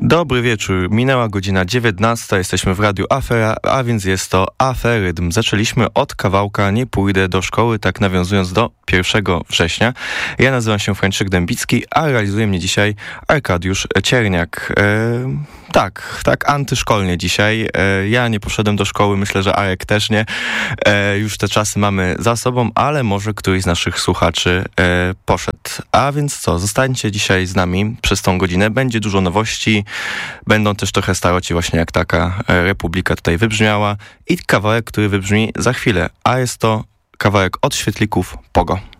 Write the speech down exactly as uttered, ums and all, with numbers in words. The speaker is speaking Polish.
Dobry wieczór, minęła godzina dziewiętnasta, jesteśmy w Radiu Afera, a więc jest to Aferytm. Zaczęliśmy od kawałka Nie pójdę do szkoły, tak nawiązując do pierwszego września. Ja nazywam się Franciszek Dębicki, a realizuje mnie dzisiaj Arkadiusz Cierniak. E, tak, tak antyszkolnie dzisiaj. E, ja nie poszedłem do szkoły, myślę, że Arek też nie. E, już te czasy mamy za sobą, ale może któryś z naszych słuchaczy e, poszedł. A więc co, zostańcie dzisiaj z nami przez tą godzinę. Będzie dużo nowości, będą też trochę staroci, właśnie jak taka Republika tutaj wybrzmiała i kawałek, który wybrzmi za chwilę, a jest to kawałek od Świetlików Pogo.